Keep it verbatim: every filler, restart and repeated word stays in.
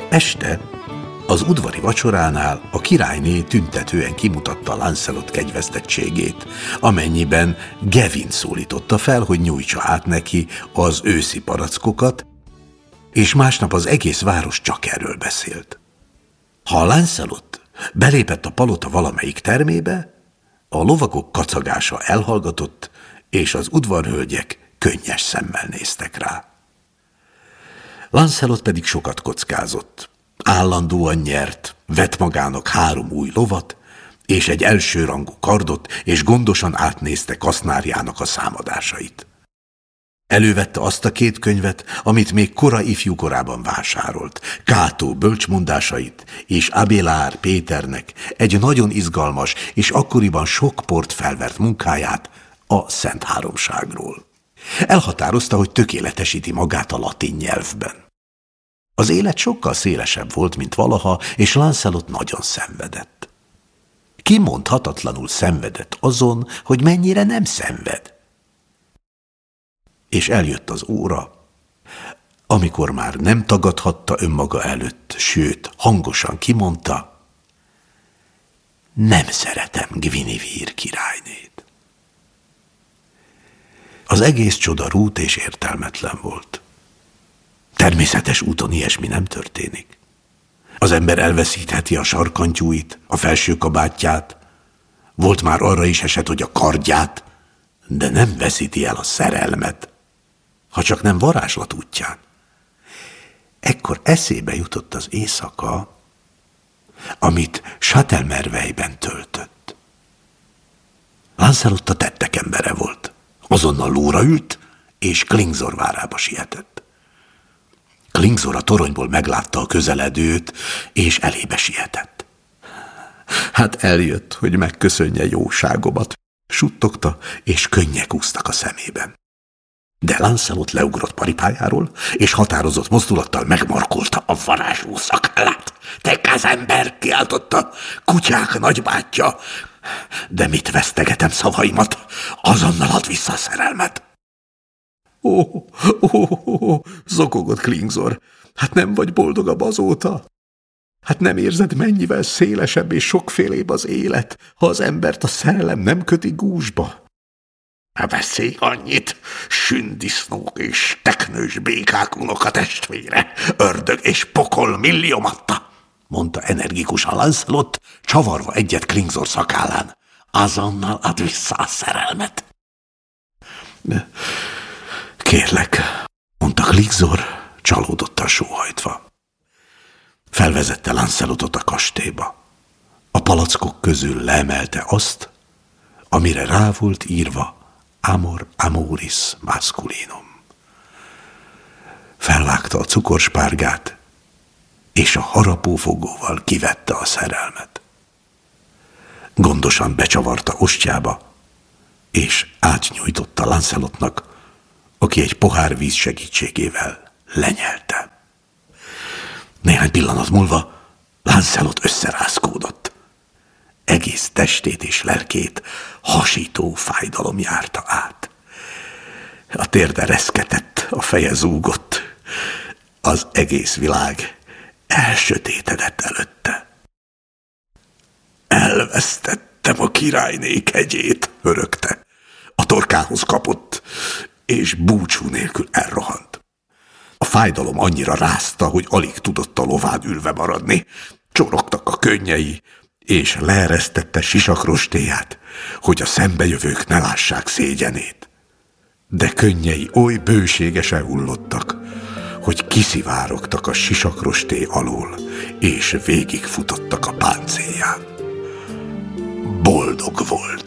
Este az udvari vacsoránál a királyné tüntetően kimutatta Lancelot kegyvesztettségét, amennyiben Gavin szólította fel, hogy nyújtsa át neki az őszi palackokat, és másnap az egész város csak erről beszélt. Ha Lancelot belépett a palota valamelyik termébe, a lovagok kacagása elhallgatott, és az udvarhölgyek könnyes szemmel néztek rá. Lancelot pedig sokat kockázott. Állandóan nyert, vett magának három új lovat, és egy elsőrangú kardot, és gondosan átnézte kasznárjának a számadásait. Elővette azt a két könyvet, amit még kora ifjúkorában vásárolt, Kátó bölcsmondásait, és Abélard Péternek egy nagyon izgalmas és akkoriban sok port felvert munkáját a Szent Háromságról. Elhatározta, hogy tökéletesíti magát a latin nyelvben. Az élet sokkal szélesebb volt, mint valaha, és Lancelot nagyon szenvedett. Kimondhatatlanul szenvedett azon, hogy mennyire nem szenved. És eljött az óra, amikor már nem tagadhatta önmaga előtt, sőt, hangosan kimondta: nem szeretem Guinevere királynét. Az egész csoda rút és értelmetlen volt. Természetes úton ilyesmi nem történik. Az ember elveszítheti a sarkantyúit, a felső kabátját, volt már arra is eset, hogy a kardját, de nem veszíti el a szerelmet, ha csak nem varázslat útján. Ekkor eszébe jutott az éjszaka, amit Châtelmerveille-ben töltött. Lancelot a tettek embere volt. Azonnal lóra ült, és Klingszor várába sietett. Klingszor a toronyból meglátta a közeledőt, és elébe sietett. Hát eljött, hogy megköszönje jóságomat, suttogta, és könnyek úsztak a szemében. De Lancelot leugrott paripájáról, és határozott mozdulattal megmarkolta a varázsló szakállát. Te gázember, kiáltotta, kutyák nagybátyja! De mit vesztegetem szavaimat? Azonnal add vissza a szerelmet! Ó, ó, ó, zokogott Klingszor, hát nem vagy boldogabb azóta? Hát nem érzed, mennyivel szélesebb és sokfélébb az élet, ha az embert a szerelem nem köti gúzsba? Ne beszélj annyit, sündisznók és teknős békák unoka testvére, ördög és pokol milliomatta, mondta energikusan Lancelot, csavarva egyet Klingszor szakállán. Azonnal add vissza a szerelmet. Kérlek, mondta Klingszor, csalódottan sóhajtva. Felvezette Lancelotot a kastélyba. A palackok közül leemelte azt, amire rá volt írva Amor amoris masculinum. Felvágta a cukorspárgát, és a harapófogóval kivette a szerelmet. Gondosan becsavarta ostjába, és átnyújtotta Lancelotnak, aki egy pohár víz segítségével lenyelte. Néhány pillanat múlva Lancelot összerázkódott. Egész testét és lelkét hasító fájdalom járta át. A térde reszketett, a feje zúgott. Az egész világ elsötétedett előtte. Elvesztettem a királyné kegyét, hörögte. A torkához kapott, és búcsú nélkül elrohant. A fájdalom annyira rázta, hogy alig tudott a lován ülve maradni. Csorogtak a könnyei, és leeresztette sisakrostéját, hogy a szembejövők ne lássák szégyenét. De könnyei oly bőségesen hullottak, hogy kiszivárogtak a sisakrosté alól, és végigfutottak a páncélján. Boldog volt.